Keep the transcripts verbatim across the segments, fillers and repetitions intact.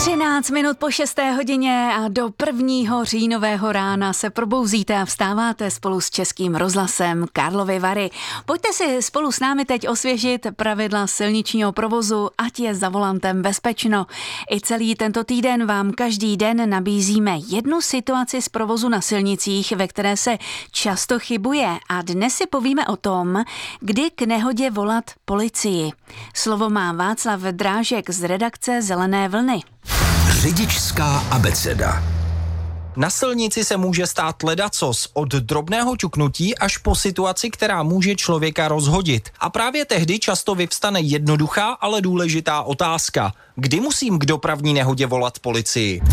třináct minut po šesté hodině a do prvního říjnového rána se probouzíte a vstáváte spolu s Českým rozhlasem Karlovy Vary. Pojďte si spolu s námi teď osvěžit pravidla silničního provozu, ať je za volantem bezpečno. I celý tento týden vám každý den nabízíme jednu situaci z provozu na silnicích, ve které se často chybuje, a dnes si povíme o tom, kdy k nehodě volat policii. Slovo má Václav Drážek z redakce Zelené vlny. Řidičská abeceda. Na silnici se může stát ledacos, od drobného ťuknutí až po situaci, která může člověka rozhodit. A právě tehdy často vyvstane jednoduchá, ale důležitá otázka. Kdy musím k dopravní nehodě volat policii?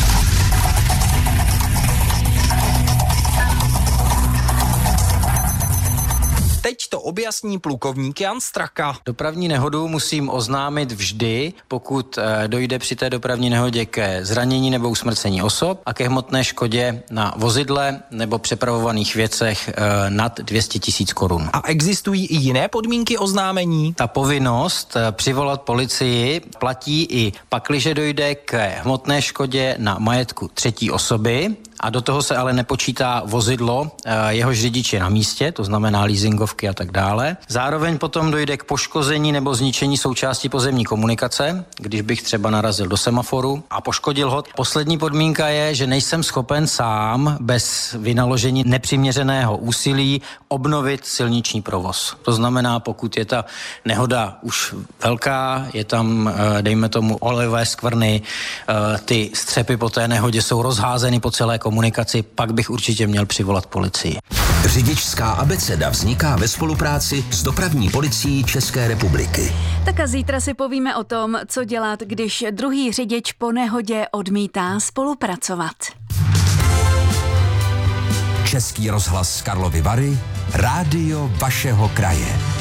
Teď to objasní plukovník Jan Straka. Dopravní nehodu musím oznámit vždy, pokud e, dojde při té dopravní nehodě ke zranění nebo usmrcení osob a ke hmotné škodě na vozidle nebo přepravovaných věcech e, nad dvě stě tisíc korun. A existují i jiné podmínky oznámení? Ta povinnost e, přivolat policii platí i pakliže dojde k hmotné škodě na majetku třetí osoby, a do toho se ale nepočítá vozidlo, jehož řidič je na místě, to znamená leasingovky a tak dále. Zároveň potom dojde k poškození nebo zničení součástí pozemní komunikace, když bych třeba narazil do semaforu a poškodil ho. Poslední podmínka je, že nejsem schopen sám bez vynaložení nepřiměřeného úsilí obnovit silniční provoz. To znamená, pokud je ta nehoda už velká, je tam, dejme tomu, olejové skvrny, ty střepy po té nehodě jsou rozházeny po celé komunikaci, pak bych určitě měl přivolat policii. Řidičská abeceda vzniká ve spolupráci s dopravní policií České republiky. Tak a zítra si povíme o tom, co dělat, když druhý řidič po nehodě odmítá spolupracovat. Český rozhlas Karlovy Vary, rádio vašeho kraje.